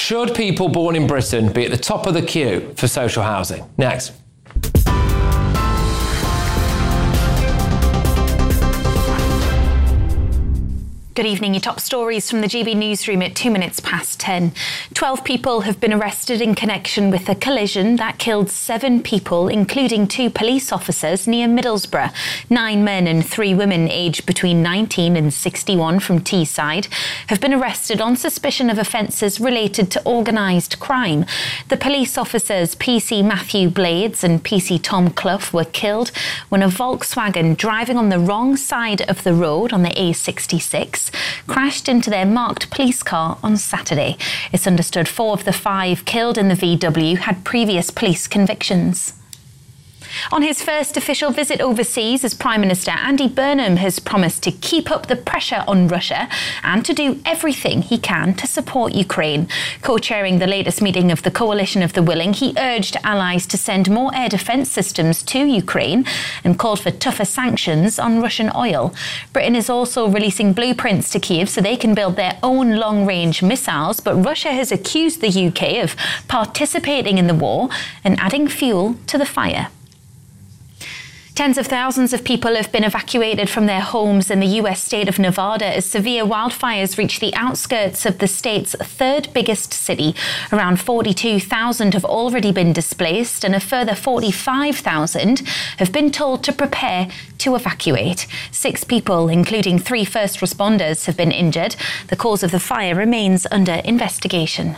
Should people born in Britain be at the top of the queue for social housing? Next. Good evening. Your top stories from the GB newsroom at 2 minutes past 10. 12 people have been arrested in connection with a collision that killed 7 people, including 2 police officers near Middlesbrough. 9 men and 3 women aged between 19 and 61 from Teesside have been arrested on suspicion of offences related to organised crime. The police officers PC Matthew Blades and PC Tom Clough were killed when a Volkswagen driving on the wrong side of the road on the A66 crashed into their marked police car on Saturday. It's understood 4 of the 5 killed in the VW had previous police convictions. On his first official visit overseas as Prime Minister, Andy Burnham has promised to keep up the pressure on Russia and to do everything he can to support Ukraine. Co-chairing the latest meeting of the Coalition of the Willing, he urged allies to send more air defence systems to Ukraine and called for tougher sanctions on Russian oil. Britain is also releasing blueprints to Kyiv so they can build their own long-range missiles, but Russia has accused the UK of participating in the war and adding fuel to the fire. Tens of thousands of people have been evacuated from their homes in the US state of Nevada as severe wildfires reach the outskirts of the state's 3rd biggest city. Around 42,000 have already been displaced and a further 45,000 have been told to prepare to evacuate. 6 people, including 3 first responders, have been injured. The cause of the fire remains under investigation.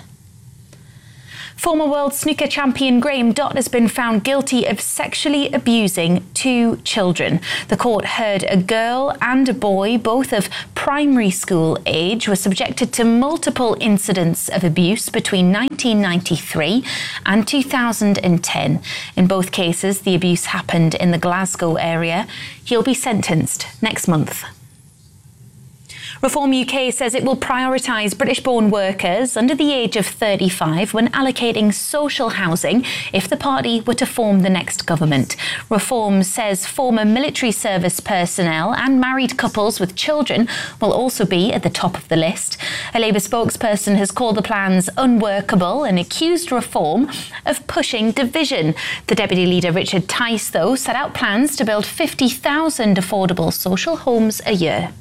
Former world snooker champion Graham Dott has been found guilty of sexually abusing 2 children. The court heard a girl and a boy, both of primary school age, were subjected to multiple incidents of abuse between 1993 and 2010. In both cases, the abuse happened in the Glasgow area. He'll be sentenced next month. Reform UK says it will prioritise British-born workers under the age of 35 when allocating social housing if the party were to form the next government. Reform says former military service personnel and married couples with children will also be at the top of the list. A Labour spokesperson has called the plans unworkable and accused Reform of pushing division. The Deputy Leader, Richard Tice, though, set out plans to build 50,000 affordable social homes a year.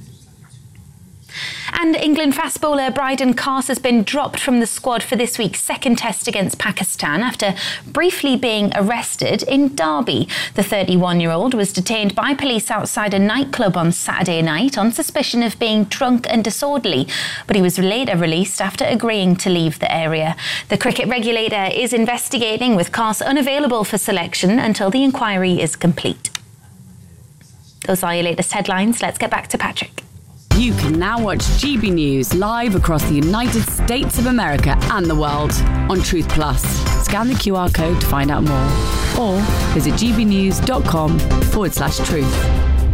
And England fast bowler Bryden Carse has been dropped from the squad for this week's second test against Pakistan after briefly being arrested in Derby. The 31-year-old was detained by police outside a nightclub on Saturday night on suspicion of being drunk and disorderly, but he was later released after agreeing to leave the area. The cricket regulator is investigating, with Carse unavailable for selection until the inquiry is complete. Those are your latest headlines. Let's get back to Patrick. You can now watch GB News live across the United States of America and the world on Truth Plus. Scan the QR code to find out more or visit gbnews.com/truth.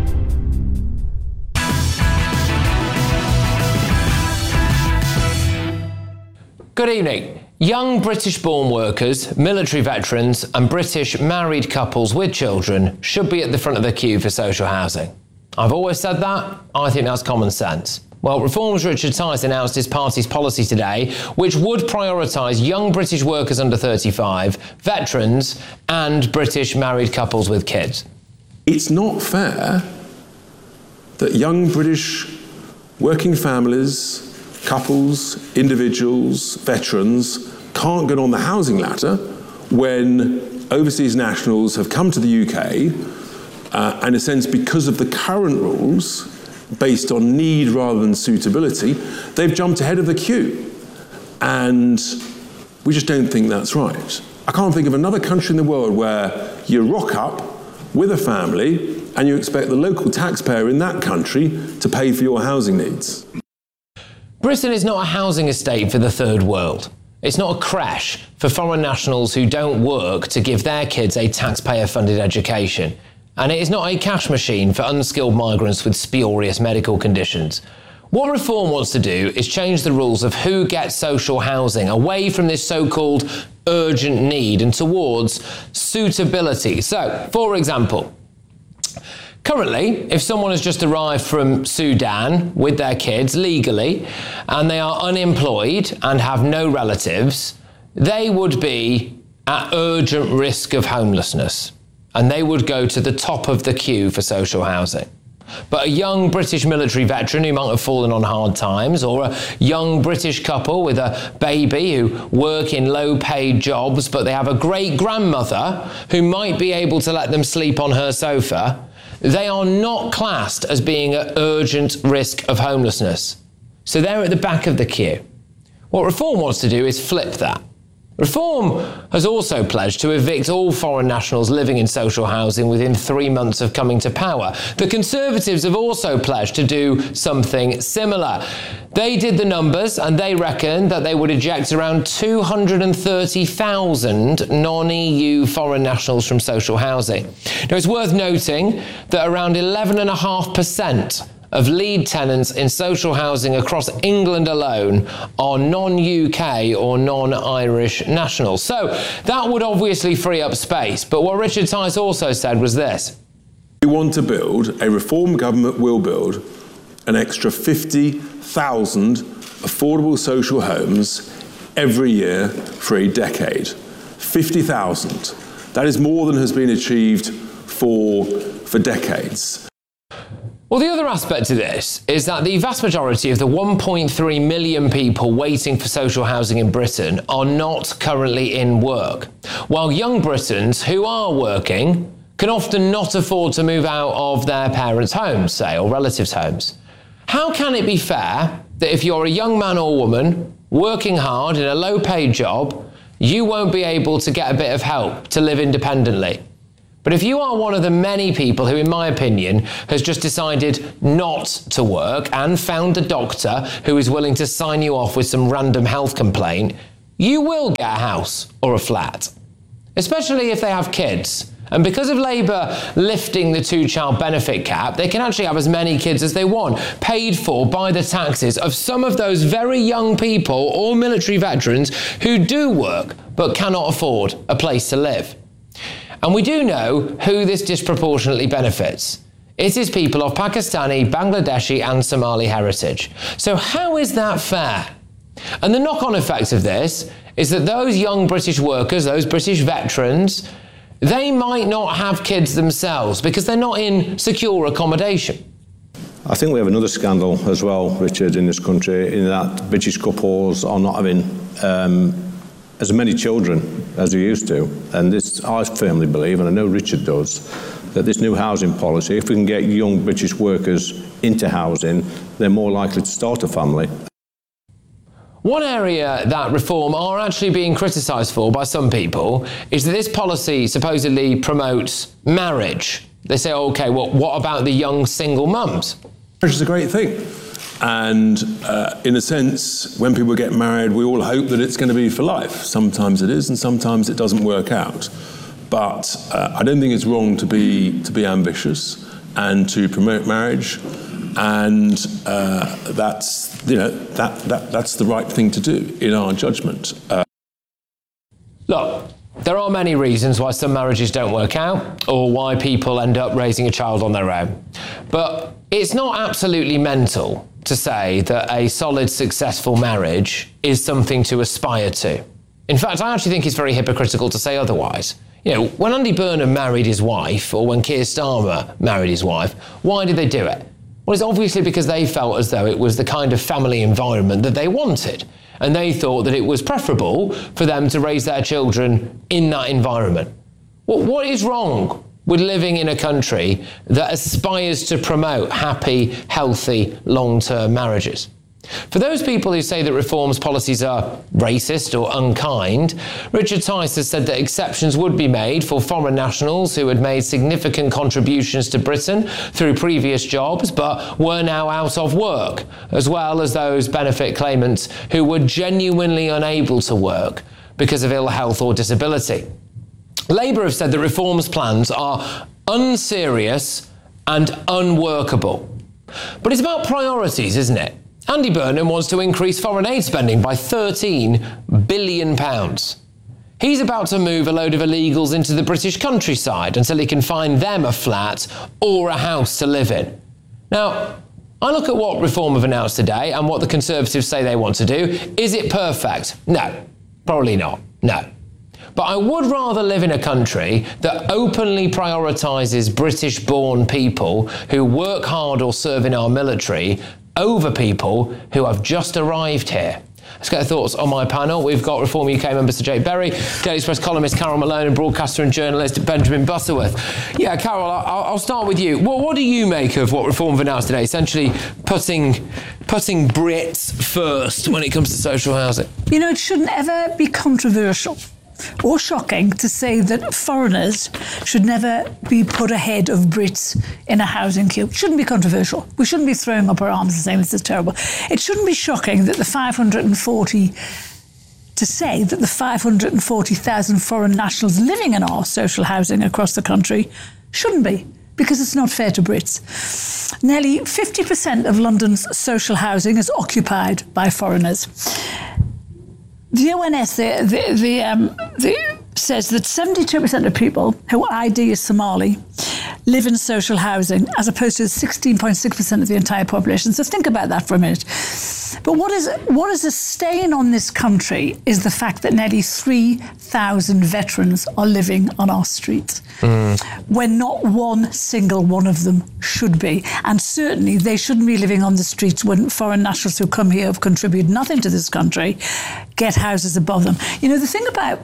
Good evening. Young British-born workers, military veterans and British married couples with children should be at the front of the queue for social housing. I've always said that. I think that's common sense. Well, Reform's Richard Tice announced his party's policy today, which would prioritise young British workers under 35, veterans and British married couples with kids. It's not fair that young British working families, couples, individuals, veterans can't get on the housing ladder when overseas nationals have come to the UK in a sense, because of the current rules, based on need rather than suitability, they've jumped ahead of the queue. And we just don't think that's right. I can't think of another country in the world where you rock up with a family and you expect the local taxpayer in that country to pay for your housing needs. Britain is not a housing estate for the third world. It's not a creche for foreign nationals who don't work to give their kids a taxpayer-funded education. And it is not a cash machine for unskilled migrants with spurious medical conditions. What Reform wants to do is change the rules of who gets social housing away from this so-called urgent need and towards suitability. So, for example, Currently, if someone has just arrived from Sudan with their kids legally and they are unemployed and have no relatives, they would be at urgent risk of homelessness and they would go to the top of the queue for social housing. But a young British military veteran who might have fallen on hard times, or a young British couple with a baby who work in low-paid jobs but they have a great-grandmother who might be able to let them sleep on her sofa, they are not classed as being at urgent risk of homelessness. So they're at the back of the queue. What Reform wants to do is flip that. Reform has also pledged to evict all foreign nationals living in social housing within 3 months of coming to power. The Conservatives have also pledged to do something similar. They did the numbers and they reckon that they would eject around 230,000 non-EU foreign nationals from social housing. Now, it's worth noting that around 11.5% of lead tenants in social housing across England alone are non-UK or non-Irish nationals. So that would obviously free up space. But what Richard Tice also said was this. We want to build, a Reform government will build, an extra 50,000 affordable social homes every year for a decade. 50,000. That is more than has been achieved for decades. Well, the other aspect to this is that the vast majority of the 1.3 million people waiting for social housing in Britain are not currently in work, while young Britons who are working can often not afford to move out of their parents' homes, say, or relatives' homes. How can it be fair that if you're a young man or woman working hard in a low-paid job, you won't be able to get a bit of help to live independently? But if you are one of the many people who, in my opinion, has just decided not to work and found a doctor who is willing to sign you off with some random health complaint, you will get a house or a flat, especially if they have kids. And because of Labour lifting the 2-child benefit cap, they can actually have as many kids as they want, paid for by the taxes of some of those very young people or military veterans who do work but cannot afford a place to live. And we do know who this disproportionately benefits. It is people of Pakistani, Bangladeshi and Somali heritage. So how is that fair? And the knock-on effect of this is that those young British workers, those British veterans, they might not have kids themselves because they're not in secure accommodation. I think we have another scandal as well, Richard, in this country, in that British couples are not having as many children as they used to. And this, I firmly believe, and I know Richard does, that this new housing policy, if we can get young British workers into housing, they're more likely to start a family. One area that Reform are actually being criticised for by some people is that this policy supposedly promotes marriage. They say, OK, well, what about the young single mums? Marriage is a great thing. And in a sense, when people get married, we all hope that it's going to be for life. Sometimes it is, and sometimes it doesn't work out. But I don't think it's wrong to be ambitious and to promote marriage, and that's the right thing to do in our judgment. Look, there are many reasons why some marriages don't work out, or why people end up raising a child on their own. But it's not absolutely mental to say that a solid, successful marriage is something to aspire to. In fact, I actually think it's very hypocritical to say otherwise. You know, when Andy Burnham married his wife, or when Keir Starmer married his wife, why did they do it? Well, it's obviously because they felt as though it was the kind of family environment that they wanted. And they thought that it was preferable for them to raise their children in that environment. Well, what is wrong with living in a country that aspires to promote happy, healthy, long-term marriages? For those people who say that Reform's policies are racist or unkind, Richard Tice has said that exceptions would be made for foreign nationals who had made significant contributions to Britain through previous jobs but were now out of work, as well as those benefit claimants who were genuinely unable to work because of ill health or disability. Labour have said that Reform's plans are unserious and unworkable. But it's about priorities, isn't it? Andy Burnham wants to increase foreign aid spending by £13 billion. He's about to move a load of illegals into the British countryside until he can find them a flat or a house to live in. Now, I look at what Reform have announced today and what the Conservatives say they want to do. Is it perfect? No, probably not. No. But I would rather live in a country that openly prioritises British-born people who work hard or serve in our military over people who have just arrived here. Let's get our thoughts on my panel. We've got Reform UK member Sir Jake Berry, Daily Express columnist Carol Malone, and broadcaster and journalist Benjamin Butterworth. Yeah, Carol, I'll start with you. What do you make of what Reform have announced today, essentially putting Brits first when it comes to social housing? You know, it shouldn't ever be controversial or shocking to say that foreigners should never be put ahead of Brits in a housing queue. It shouldn't be controversial. We shouldn't be throwing up our arms and saying this is terrible. It shouldn't be shocking that the 540,000 foreign nationals living in our social housing across the country shouldn't be, because it's not fair to Brits. Nearly 50% of London's social housing is occupied by foreigners. The ONS says that 72% of people who ID as Somali live in social housing, as opposed to 16.6% of the entire population. So think about that for a minute. But what is a stain on this country is the fact that nearly 3,000 veterans are living on our streets, when not one single one of them should be. And certainly they shouldn't be living on the streets when foreign nationals who come here have contributed nothing to this country get houses above them. You know, the thing about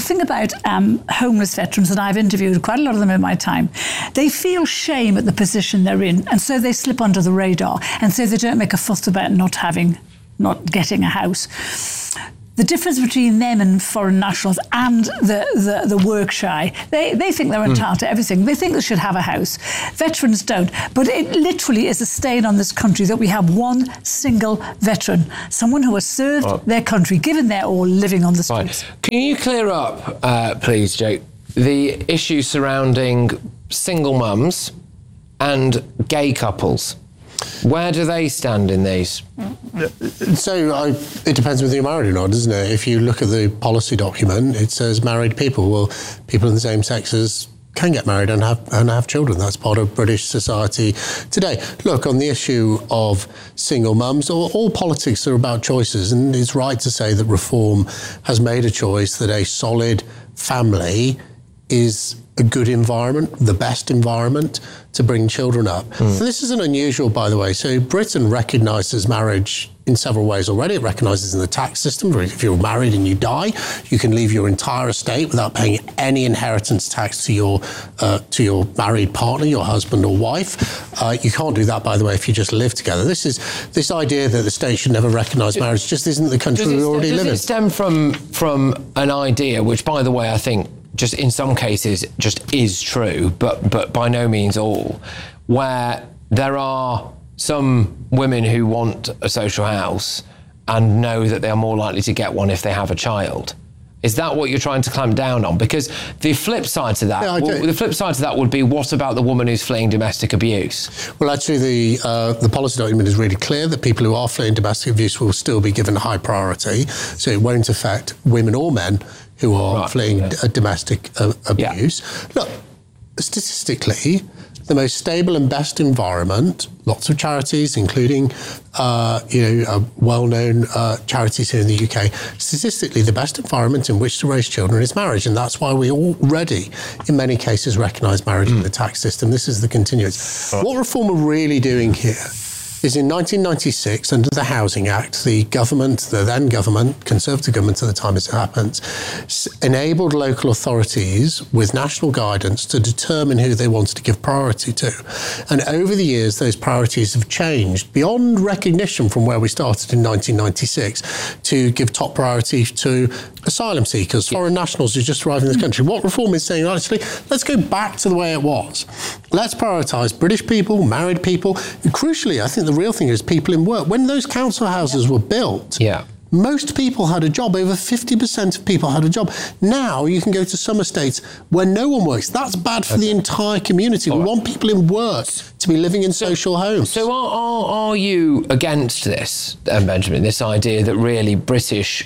homeless veterans, and I've interviewed quite a lot of them in my time, they feel shame at the position they're in, and so they slip under the radar, and so they don't make a fuss about not getting a house. The difference between them and foreign nationals and the work shy, they think they're entitled to everything. They think they should have a house. Veterans don't. But it literally is a stain on this country that we have one single veteran, someone who has served their country, given their all, living on the streets. Right. Can you clear up, please, Jake, the issue surrounding single mums and gay couples? Where do they stand in these? So it depends whether you're married or not, doesn't it? If you look at the policy document, it says married people. Well, people in the same sexes can get married and have children. That's part of British society today. Look, on the issue of single mums, all politics are about choices, and it's right to say that Reform has made a choice that a solid family is a good environment, the best environment to bring children up. And this isn't unusual, by the way. So Britain recognises marriage in several ways already. It recognises in the tax system, if you're married and you die, you can leave your entire estate without paying any inheritance tax to your married partner, your husband or wife. You can't do that, by the way, if you just live together. This idea that the state should never recognise marriage just isn't the country we already live in. Does it stem from an idea, which, by the way, I think just in some cases just is true, but by no means all, where there are some women who want a social house and know that they are more likely to get one if they have a child? Is that what you're trying to clamp down on? Because the flip side to that, would be, what about the woman who's fleeing domestic abuse? Well, actually, the policy document is really clear that people who are fleeing domestic abuse will still be given high priority, so it won't affect women or men who are fleeing domestic abuse. Look, statistically, the most stable and best environment, lots of charities, including well-known charities here in the UK, statistically the best environment in which to raise children is marriage, and that's why we already, in many cases, recognise marriage in the tax system. This is the continuance. What Reform are really doing here is in 1996, under the Housing Act, the then government, Conservative government at the time as it happens, enabled local authorities with national guidance to determine who they wanted to give priority to. And over the years, those priorities have changed beyond recognition from where we started in 1996 to give top priority to asylum seekers, foreign nationals who just arrived in this country. What Reform is saying, actually, let's go back to the way it was. Let's prioritise British people, married people, and crucially, I think the real thing is people in work. When those council houses were built, most people had a job. Over 50% of people had a job. Now you can go to some estates where no one works. That's bad for the entire community. We want people in work to be living in social homes. So are you against this, Benjamin, this idea that really British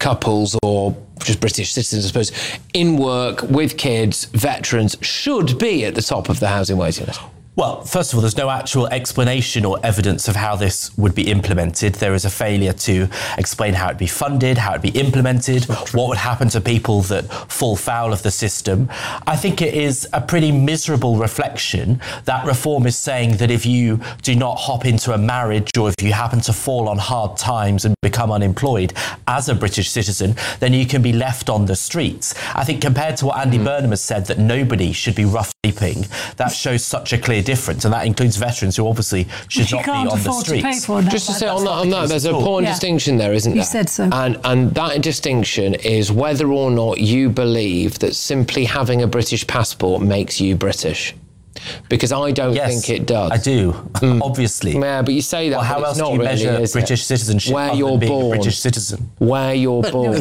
couples or just British citizens, I suppose, in work with kids, veterans, should be at the top of the housing waiting list? Well, first of all, there's no actual explanation or evidence of how this would be implemented. There is a failure to explain how it'd be funded, how it'd be implemented, what would happen to people that fall foul of the system. I think it is a pretty miserable reflection that reform is saying that if you do not hop into a marriage or if you happen to fall on hard times and become unemployed as a British citizen, then you can be left on the streets. I think compared to what Andy Burnham has said, that nobody should be rough sleeping, that shows such a clear difference, and that includes veterans who obviously should not be on the streets. Just to say on that, there's an important distinction there, isn't there? You said so. And that distinction is whether or not you believe that simply having a British passport makes you British. Because I don't think it does. I do, obviously. Yeah, but you say that. Well, how else do you measure British citizenship? Where you're born. A British citizen. Where you're born.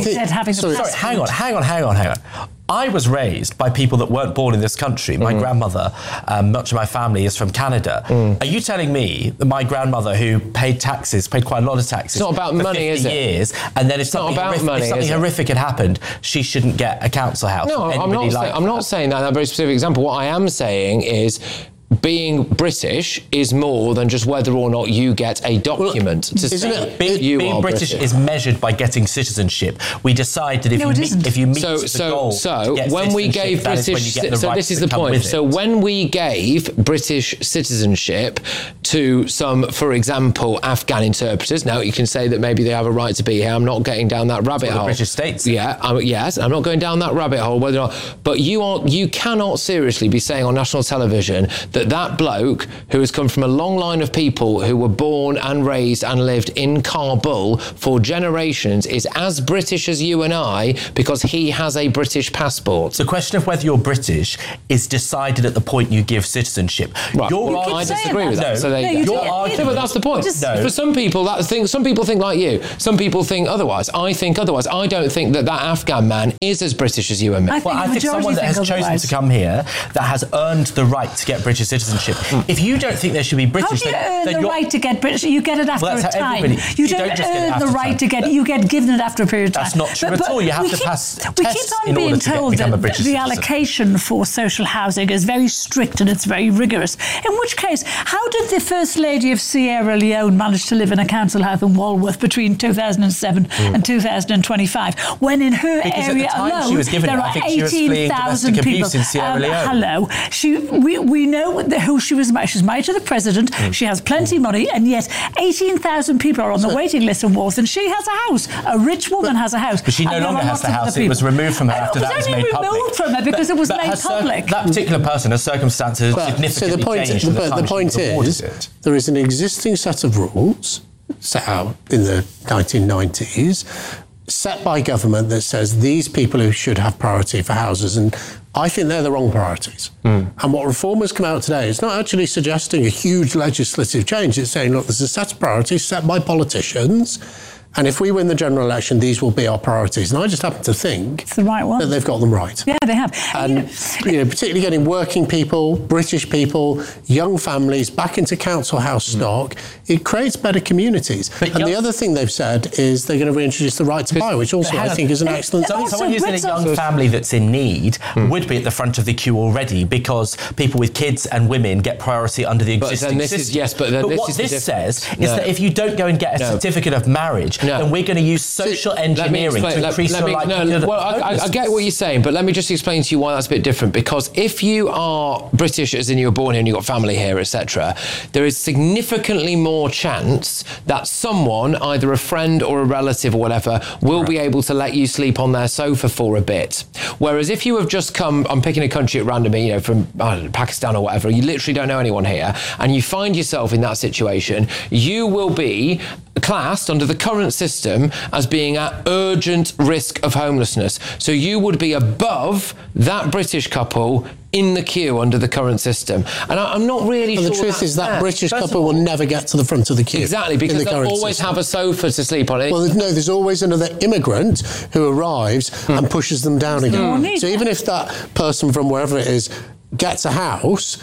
Hang on. I was raised by people that weren't born in this country. My grandmother, much of my family is from Canada. Are you telling me that my grandmother, who paid quite a lot of taxes, it's not about money, is it? Years, and then if something horrific had happened, she shouldn't get a council house? No, I'm not saying that very specific example. What I am saying is, being British is more than just whether or not you get a document to say being British is measured by getting citizenship. We decide that if you meet the goal to get when we gave British, this is the point. So when we gave British citizenship to some, for example, Afghan interpreters, now you can say that maybe they have a right to be here. I'm not getting down that rabbit hole. British states. Yes, I'm not going down that rabbit hole. Whether or not, but you cannot seriously be saying on national television that bloke who has come from a long line of people who were born and raised and lived in Kabul for generations is as British as you and I because he has a British passport. The question of whether you're British is decided at the point you give citizenship. Right. I disagree with that. But that's the point. For some people, some people think like you. Some people think otherwise. I think otherwise. I don't think that Afghan man is as British as you and me. I think someone that has chosen to come here, that has earned the right to get British citizenship. If you don't think there should be British, how do you earn the right to get British? You get it after a time. You don't earn the right to get it. You get given it after a period of time. That's not true at all. You have to pass tests we keep on being told that the allocation for social housing is very strict and it's very rigorous. In which case, how did the First Lady of Sierra Leone manage to live in a council house in Walworth between 2007 and 2025, when in her area alone there are 18,000 people? In Sierra Leone. Hello, we know who she was married. She's married to the president. She has plenty of money, and yet 18,000 people are on the waiting list in Walworth, and she has a house. A rich woman has a house. But she no longer has the house. It was removed from her after that was made public. It was only removed from her because it was made public. That particular person, her circumstances significantly changed. The point is, there is an existing set of rules set out in the 1990s, set by government, that says these people who should have priority for houses, and I think they're the wrong priorities. And what Reform has come out today is not actually suggesting a huge legislative change. It's saying, look, there's a set of priorities set by politicians, and if we win the general election, these will be our priorities. And I just happen to think it's the right one. That they've got them right. Yeah, they have. And particularly getting working people, British people, young families back into council house stock, it creates better communities. And the other thing they've said is they're going to reintroduce the right to buy, which also I think is an excellent thing. Someone who's in a young family that's in need would be at the front of the queue already, because people with kids and women get priority under the existing system. But what this says is that if you don't go and get a certificate of marriage, then we're going to use social engineering to increase your likelihood. I get what you're saying, but let me just explain to you why that's a bit different. Because if you are British, as in you were born here and you've got family here, etc., there is significantly more chance that someone, either a friend or a relative or whatever, will be able to let you sleep on their sofa for a bit. Whereas if you have just come, I'm picking a country at random, from Pakistan or whatever, you literally don't know anyone here, and you find yourself in that situation, you will be classed under the current system as being at urgent risk of homelessness. So you would be above that British couple in the queue under the current system. And I'm not really sure. The truth is that British couple will never get to the front of the queue. Exactly, because they'll always have a sofa to sleep on. Well, no, there's always another immigrant who arrives and pushes them down again. So even if that person from wherever it is gets a house,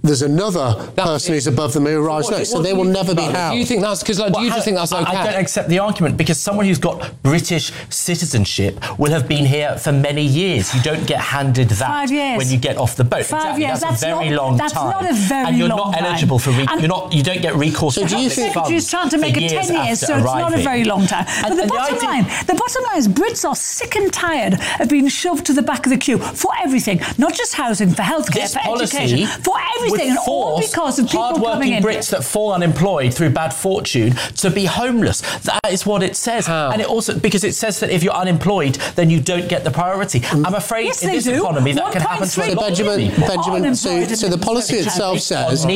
there's another person who's above them who arrives next, so they will never be housed. Do you think that's because? Do you just think that's okay? I don't accept the argument, because someone who's got British citizenship will have been here for many years. You don't get handed that 5 years. when you get off the boat. 5 years. That's a very long time. That's not a very and you're long not time. eligible for. You don't get recourse. So do you think? The Secretary's trying to make it 10 years, so it's not a very long time. But the bottom line is Brits are sick and tired of being shoved to the back of the queue for everything, not just housing, for healthcare, for education, for everything, and all because of people coming in. Brits that fall unemployed through bad fortune to be homeless. That is what it says. How? And it also, because it says that if you're unemployed, then you don't get the priority. I'm afraid in this economy that can happen to a lot of people. Benjamin, so the policy itself says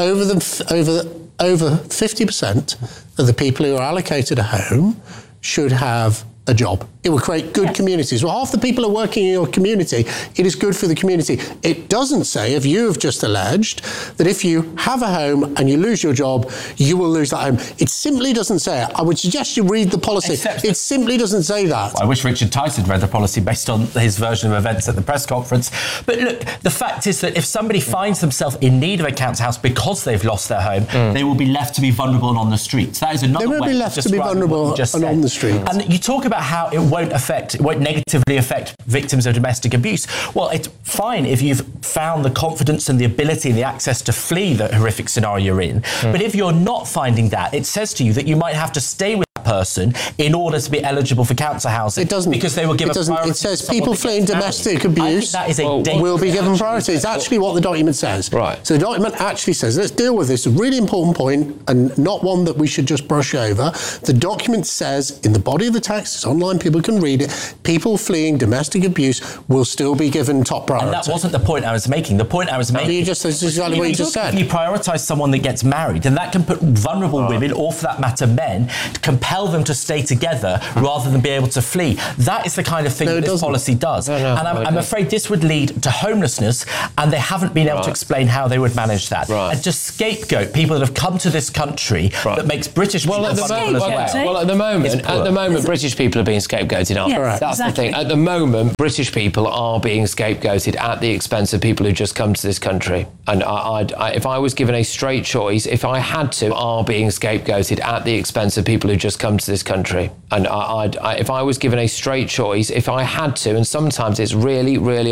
over 50% of the people who are allocated a home should have a job. It will create good communities. Well, half the people are working in your community. It is good for the community. It doesn't say, if you have just alleged, that if you have a home and you lose your job, you will lose that home. It simply doesn't say it. I would suggest you read the policy. It simply doesn't say that. I wish Richard Tyson read the policy based on his version of events at the press conference. But look, the fact is that if somebody finds themselves in need of a council house because they've lost their home, they will be left to be vulnerable and on the streets. That is another way. They will be left to be vulnerable and on the streets. And you talk about how it won't negatively affect victims of domestic abuse. Well, it's fine if you've found the confidence and the ability and the access to flee the horrific scenario you're in. But if you're not finding that, it says to you that you might have to stay with that person in order to be eligible for council housing. It doesn't. Because they will give a priority. It says people fleeing domestic abuse will be given priority. It's actually what the document says. Right. So the document actually says, let's deal with this. A really important point, and not one that we should just brush over. The document says in the body of the text, it's online, people can read it, people fleeing domestic abuse will still be given top priority. And that wasn't the point I was making. The point I was making... That's exactly what you just said. If you prioritise someone that gets married, then that can put vulnerable women, or for that matter men, compel them to stay together rather than be able to flee. That is the kind of thing that this policy does. And I'm afraid this would lead to homelessness, and they haven't been able to explain how they would manage that. And to scapegoat people that have come to this country that makes British people vulnerable as well. Well, at the moment, British people are being scapegoated, aren't they? That's the thing. At the moment, British people are being scapegoated at the expense of people who just come to this country. And if I was given a straight choice, if I had to, are being scapegoated at the expense of people who just come to this country. And if I was given a straight choice, if I had to, and sometimes it's really, really